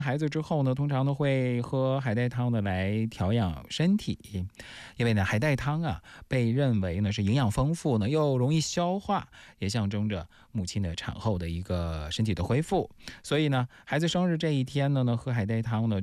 孩子之后呢，通常呢会喝海带汤呢来调养身体，因为呢海带汤啊被认为呢是营养丰富呢又容易消化，也象征着母亲的产后的一个身体的恢复。所以呢，孩子生日这一天呢喝海带汤呢